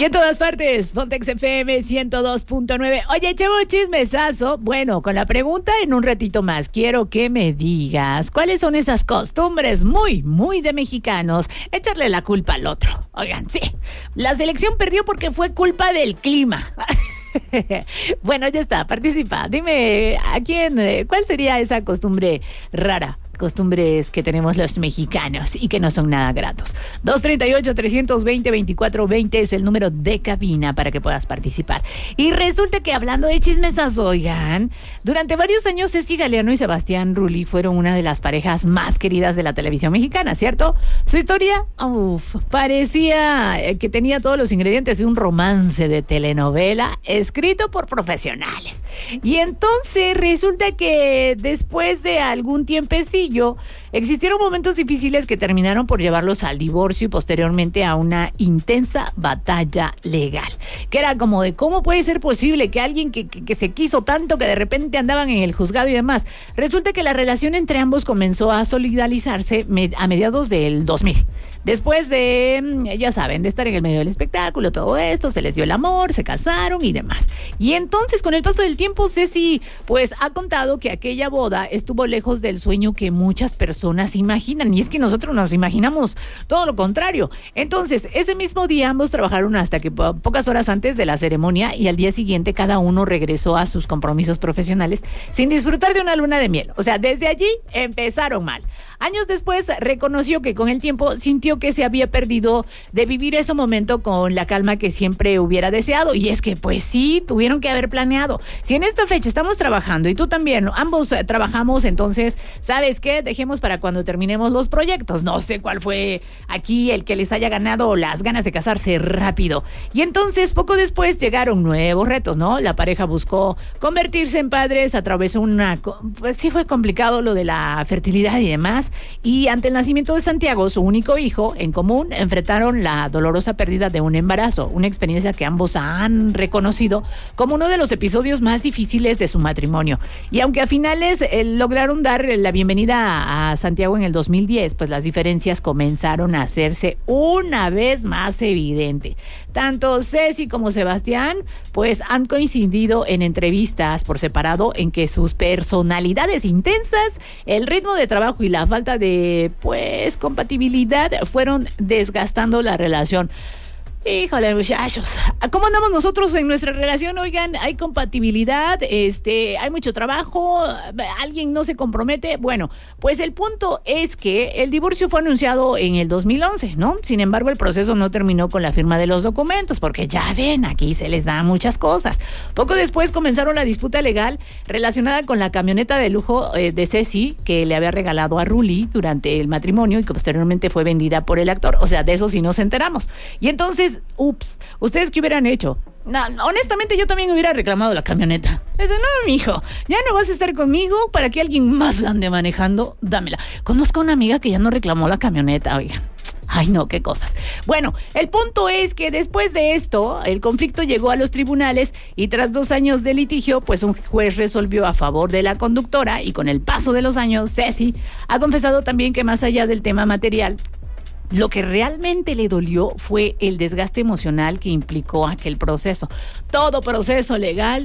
Y en todas partes, Pontex FM 102.9. Oye, echemos chismesazo. Bueno, con la pregunta en un ratito más. Quiero que me digas cuáles son esas costumbres muy de mexicanos. Echarle la culpa al otro. Oigan, sí, la selección perdió porque fue culpa del clima. Bueno, ya está, participa. Dime, ¿a quién? ¿Cuál sería esa costumbre rara? Costumbres que tenemos los mexicanos y que no son nada gratos. 238-320-2420 es el número de cabina para que puedas participar. Y resulta que hablando de chismesas, oigan, durante varios años Ceci Galeano y Sebastián Rulli fueron una de las parejas más queridas de la televisión mexicana, ¿cierto? Su historia, parecía que tenía todos los ingredientes de un romance de telenovela escrito por profesionales. Y entonces resulta que después de algún tiempecillo existieron momentos difíciles que terminaron por llevarlos al divorcio y posteriormente a una intensa batalla legal. Que era como de cómo puede ser posible que alguien que se quiso tanto que de repente andaban en el juzgado y demás. Resulta que la relación entre ambos comenzó a solidarizarse a mediados del 2000. Después de, ya saben, de estar en el medio del espectáculo, todo esto, se les dio el amor, se casaron y demás. Y entonces, con el paso del tiempo, Ceci, pues, ha contado que aquella boda estuvo lejos del sueño que muchas personas imaginan. Y es que nosotros nos imaginamos todo lo contrario. Entonces, ese mismo día ambos trabajaron hasta que pocas horas antes de la ceremonia y al día siguiente cada uno regresó a sus compromisos profesionales sin disfrutar de una luna de miel. O sea, desde allí empezaron mal. Años después reconoció que con el tiempo sintió que se había perdido de vivir ese momento con la calma que siempre hubiera deseado. Y es que, pues sí, tuvieron que haber planeado. Si en esta fecha estamos trabajando y tú también, ambos trabajamos, entonces, ¿sabes qué? Dejemos para cuando terminemos los proyectos. No sé cuál fue aquí el que les haya ganado las ganas de casarse rápido. Y entonces, poco después llegaron nuevos retos, ¿no? La pareja buscó convertirse en padres, atravesó pues sí fue complicado lo de la fertilidad y demás. Y ante el nacimiento de Santiago, su único hijo en común, enfrentaron la dolorosa pérdida de un embarazo, una experiencia que ambos han reconocido como uno de los episodios más difíciles de su matrimonio. Y aunque a finales lograron dar la bienvenida a Santiago en el 2010, pues las diferencias comenzaron a hacerse una vez más evidente. Tanto Ceci como Sebastián, pues han coincidido en entrevistas por separado en que sus personalidades intensas, el ritmo de trabajo y la falta de, pues, compatibilidad fueron desgastando la relación. Híjole, muchachos, ¿cómo andamos nosotros en nuestra relación? Oigan, hay compatibilidad, hay mucho trabajo, alguien no se compromete. Bueno, pues el punto es que el divorcio fue anunciado en el 2011, ¿no? Sin embargo, el proceso no terminó con la firma de los documentos, porque ya ven, aquí se les da muchas cosas. Poco después comenzaron la disputa legal relacionada con la camioneta de lujo de Ceci, que le había regalado a Rulli durante el matrimonio y que posteriormente fue vendida por el actor. O sea, de eso sí nos enteramos. Y entonces, ¿ustedes qué hubieran hecho? No, honestamente yo también hubiera reclamado la camioneta. Dice, no, mijo, ya no vas a estar conmigo para que alguien más la ande manejando, dámela. Conozco a una amiga que ya no reclamó la camioneta, oigan. Ay, no, qué cosas. Bueno, el punto es que después de esto, el conflicto llegó a los tribunales y tras 2 años de litigio, pues un juez resolvió a favor de la conductora y con el paso de los años, Ceci ha confesado también que más allá del tema material, lo que realmente le dolió fue el desgaste emocional que implicó aquel proceso. Todo proceso legal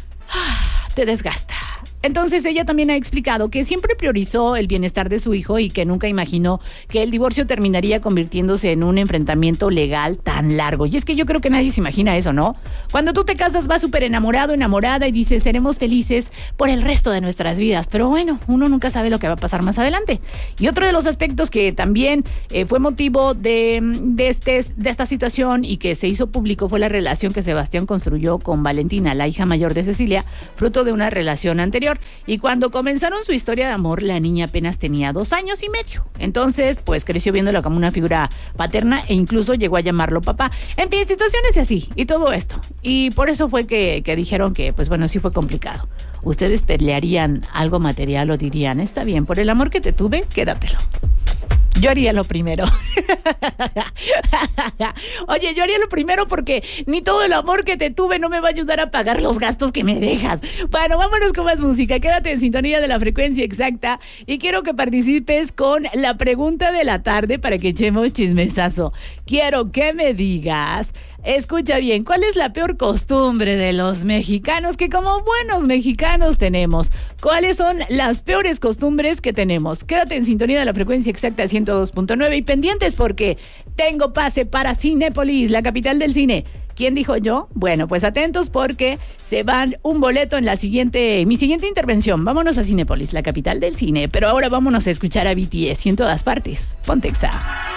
te desgasta. Entonces ella también ha explicado que siempre priorizó el bienestar de su hijo y que nunca imaginó que el divorcio terminaría convirtiéndose en un enfrentamiento legal tan largo. Y es que yo creo que nadie se imagina eso, ¿no? Cuando tú te casas vas súper enamorado, enamorada y dices, seremos felices por el resto de nuestras vidas. Pero bueno, uno nunca sabe lo que va a pasar más adelante. Y otro de los aspectos que también fue motivo de esta situación y que se hizo público fue la relación que Sebastián construyó con Valentina, la hija mayor de Cecilia, fruto de una relación anterior. Y cuando comenzaron su historia de amor, la niña apenas tenía 2 años y medio. Entonces, pues creció viéndolo como una figura paterna e incluso llegó a llamarlo papá. En fin, situaciones así y todo esto. Y por eso fue que dijeron que, pues bueno, sí fue complicado. ¿Ustedes pelearían algo material o dirían, está bien, por el amor que te tuve, quédatelo? Yo haría lo primero. Oye, yo haría lo primero porque ni todo el amor que te tuve no me va a ayudar a pagar los gastos que me dejas. Bueno, vámonos con más música. Quédate en sintonía de la frecuencia exacta y quiero que participes con la pregunta de la tarde para que echemos chismesazo. Quiero que me digas Escucha bien, ¿cuál es la peor costumbre de los mexicanos que como buenos mexicanos tenemos? ¿Cuáles son las peores costumbres que tenemos? Quédate en sintonía de la frecuencia exacta 102.9 y pendientes porque tengo pase para Cinépolis, la capital del cine. ¿Quién dijo yo? Bueno, pues atentos porque se van un boleto en mi siguiente intervención. Vámonos a Cinépolis, la capital del cine. Pero ahora vámonos a escuchar a BTS y en todas partes. Ponte Exa.